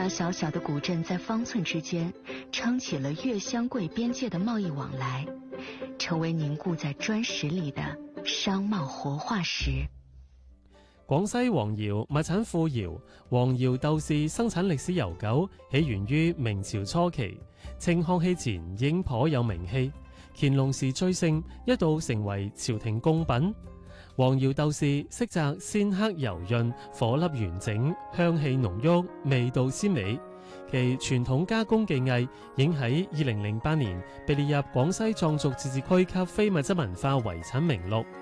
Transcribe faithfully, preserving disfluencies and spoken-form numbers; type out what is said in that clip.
家小小的古鎮在方寸之間撐起了粵湘桂邊界的貿易往來，成為凝固在磚石裏的商貿活化石。 廣西黃窯物產富窯，黃窯豆豉生產歷史悠久，起源於明朝初期，清康熙前已經頗有名氣，乾隆時最盛，一度成為朝廷貢品。黃窯豆豉色澤鮮黑柔潤，顆粒完整，香氣濃郁，味道鮮美。其傳統加工技藝已喺二零零八年被列入廣西壯族自治區級非物質文化遺產名錄。